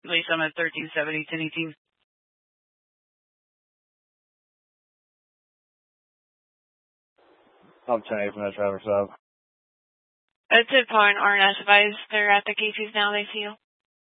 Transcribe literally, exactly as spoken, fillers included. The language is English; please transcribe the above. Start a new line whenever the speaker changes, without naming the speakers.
Police Summit thirteen seventy, ten eighteen.
I'm ten eight from that driver's side.
That's it, Paul and R N S advised. They're at the Casey's now. They see you.